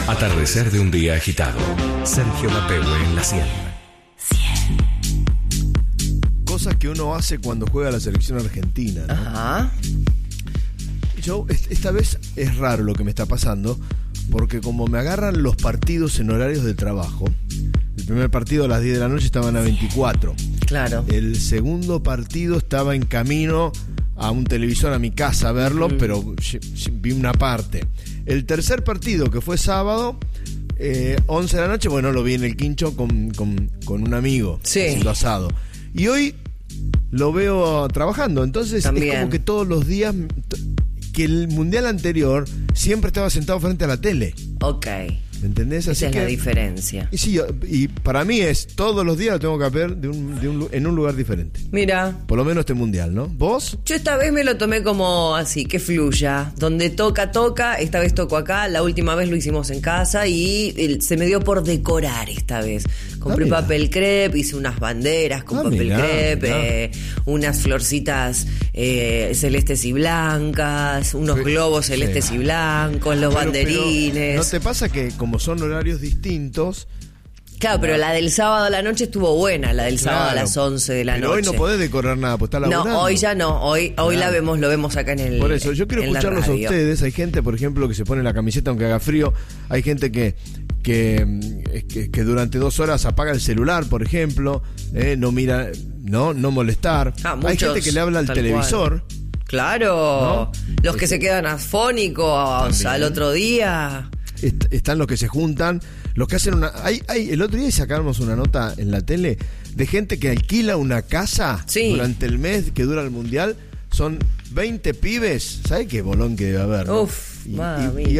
Atardecer de un día agitado. Sergio Lapehue en la 100. Cosas que uno hace cuando juega la selección argentina, ¿no? Ajá. Yo, esta vez es raro lo que me está pasando, porque como me agarran los partidos en horarios de trabajo, el primer partido a las 10 de la noche estaban a 24. Claro. El segundo partido estaba en camino a un televisor a mi casa a verlo, pero vi una parte. El tercer partido, que fue sábado, 11 de la noche, bueno, lo vi en el Quincho con un amigo, sí, haciendo asado. Y hoy lo veo trabajando, entonces también es como que todos los días, que el mundial anterior siempre estaba sentado frente a la tele. Ok. ¿Me entendés? Esa es la diferencia. Y sí, y para mí es todos los días lo tengo que ver en un lugar diferente. Mira, Por lo menos este mundial, ¿no? ¿Vos? yo esta vez me lo tomé como así, que fluya. Donde toca, esta vez tocó acá, la última vez lo hicimos en casa y se me dio por decorar esta vez. Compré mira. papel crepe, hice unas banderas con papel Mirá, crepe, unas florcitas celestes y blancas, unos globos celestes y blancos, los banderines. Pero, ¿no te pasa que como son horarios distintos? Claro, pero la del sábado a la noche estuvo buena, la del sábado a las 11 de la pero noche. hoy no podés decorar nada, pues está laburando. No, hoy ya no, hoy lo vemos acá en el. Por eso, yo quiero en la escucharlos a radio. ustedes. Hay gente, por ejemplo, que se pone la camiseta aunque haga frío. Hay gente que durante 2 horas apaga el celular, por ejemplo, no mira, no molestar. Hay gente que le habla al televisor. Cual. Claro, ¿No? los que se quedan afónicos También. al otro día. Están los que se juntan, los que hacen una... el otro día sacamos una nota en la tele de gente que alquila una casa durante el mes que dura el mundial. Son 20 pibes. ¿Sabes qué bolón que debe haber? ¿no? Uf, mami.